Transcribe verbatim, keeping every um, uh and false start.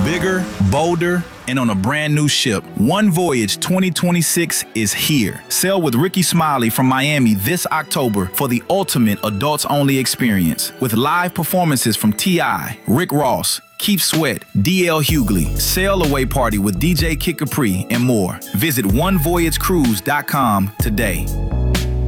Bigger, bolder, and on a brand new ship. One Voyage twenty twenty-six is here. Sail with Ricky Smiley from Miami this October for the ultimate adults-only experience. With live performances from T I, Rick Ross, Keith Sweat, D L Hughley, Sail Away Party with D J Kid Capri, and more. Visit one voyage cruise dot com today.